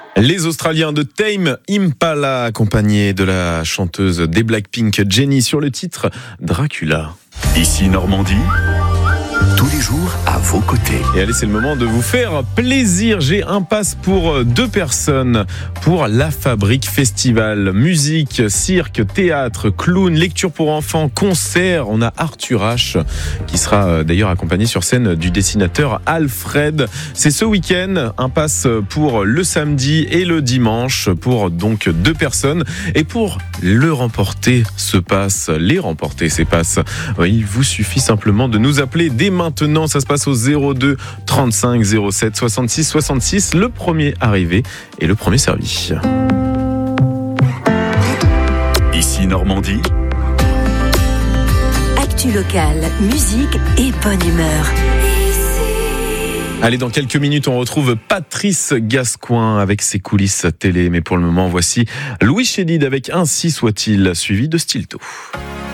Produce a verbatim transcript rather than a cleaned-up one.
Les Australiens de Tame Impala, accompagnés de la chanteuse des Blackpink Jennie sur le titre Dracula. Ici Normandie, tous les jours à vos côtés. Et allez, c'est le moment de vous faire plaisir. J'ai un pass pour deux personnes pour la Fabrique Festival. Musique, cirque, théâtre, clown, lecture pour enfants, concert. On a Arthur H qui sera d'ailleurs accompagné sur scène du dessinateur Alfred. C'est ce week-end, un pass pour le samedi et le dimanche pour donc deux personnes. Et pour le remporter, ce pass, les remporter ces passes, il vous suffit simplement de nous appeler dès maintenant. Ça se passe au zéro deux trente-cinq zéro sept soixante-six soixante-six. Le premier arrivé et le premier servi. Ici Normandie. Actu locale, musique et bonne humeur. Allez, dans quelques minutes, on retrouve Patrice Gascoin avec ses coulisses télé. Mais pour le moment, voici Louis Chédid avec Ainsi soit-il, suivi de Stilto.